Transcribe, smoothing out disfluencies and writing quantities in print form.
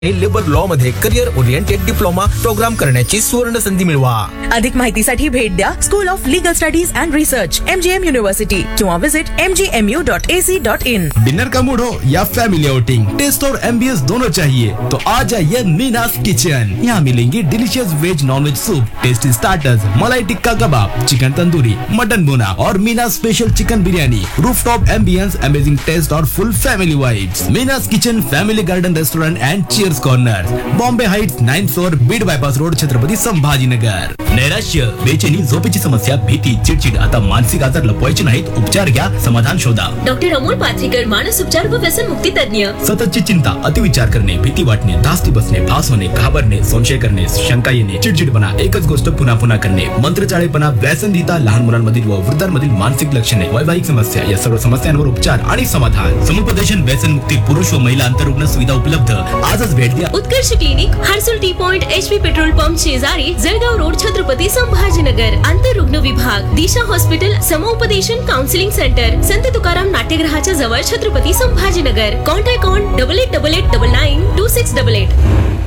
Labour law मध्ये career oriented diploma programme करण्याची सुवर्ण संधी मिळवा. अधिक माहितीसाठी भेट द्या school of legal studies and research MGM university किंवा विजिट mgmu.ac.in. डिनर का मूड हो या फैमिली आउटिंग, टेस्ट और एम्बियंस दोनों चाहिए तो आ जाइए मीनास किचन. यहाँ मिलेंगी delicious veg non veg soup, tasty starters, मलाई टिक्का कबाब, चिकन तंदूरी, मटन बोना और मीनास special chicken biryani. Rooftop ambience, amazing taste और फुल family vibes. मीनास kitchen, family garden restaurant end cheers corner, Bombay Heights 9th floor, Beed bypass road, Chhatrapati Sambhajinagar. नैराश्य, बेचैनी, झोपेची समस्या, भीती, चिडचिड आता मानसिक आजार लपवायचे नाहीत. उपचार घ्या, समाधान शोधा. डॉक्टर अमोल पाथरीकर, मानस उपचार व व्यसन मुक्ती तज्ञ. सततची चिंता, अतिविचार करणे, भीती वाटणे, धास्ती बसणे, भास होणे, घाबरणे, संशय करणे, शंका येणे, चिडचिडपणा, एकच गोष्ट पुन्हा पुन्हा करणे, मंत्रचाळेपणा, व्यसनधीता, लहान मुलांमधील व वृद्धांमधील मानसिक लक्षणे, वैवाहिक समस्या या सर्व समस्यांवर उपचार आणि समाधान. समुपदेशन, व्यसन मुक्ती, पुरुष व महिला अंतरुग्ण सुविधा उपलब्ध. आजच भेट द्या. उत्कर्ष clinic, Harsul T point, HP petrol pump शेजारी, जळगाव रोड, छत्रपती संभाजीनगर. आंतररुग्ण विभाग, दिशा हॉस्पिटल, समुपदेशन काउन्सिलिंग सेंटर, संत तुकाराम नाट्यगृहाच्या जवळ, छत्रपती संभाजीनगर. Contact on 8888992688.